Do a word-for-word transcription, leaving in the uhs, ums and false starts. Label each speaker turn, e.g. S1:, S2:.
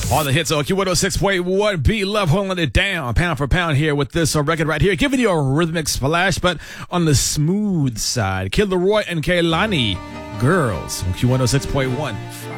S1: On the hits on Q one oh six point one, Be Love holding it down, pound for pound here with this uh, record right here, giving you a rhythmic splash, but on the smooth side. Kid Laroi and Kehlani, Girls on Q one oh six point one.